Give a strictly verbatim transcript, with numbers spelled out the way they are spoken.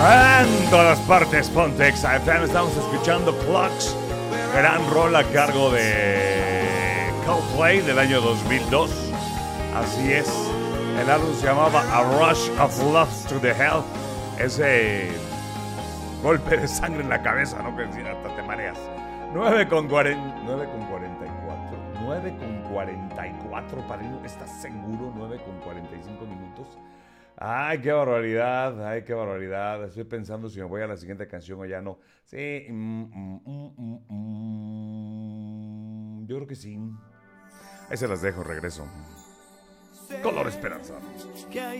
En todas partes, Pontex F M, estamos escuchando Clocks, gran rol a cargo de Coldplay del año dos mil dos. Así es, el álbum se llamaba A Rush of Love to the Hell. Ese golpe de sangre en la cabeza, ¿no? Que hasta te mareas. nueve con cuarenta y cuatro. nueve con cuarenta y cuatro para ir. ¿Estás seguro? nueve con cuarenta y cinco minutos. Ay, qué barbaridad, ay, qué barbaridad. Estoy pensando si me voy a la siguiente canción o ya no. Sí, mm, mm, mm, mm, mm, yo creo que sí. Ahí se las dejo, regreso. Color Esperanza.